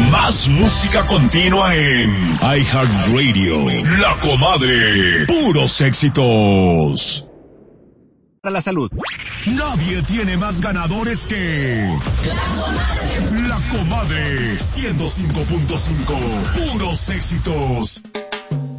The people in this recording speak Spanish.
Más música continua en iHeartRadio. La Comadre. Puros éxitos. Para la salud. Nadie tiene más ganadores que La Comadre 105.5. Puros éxitos.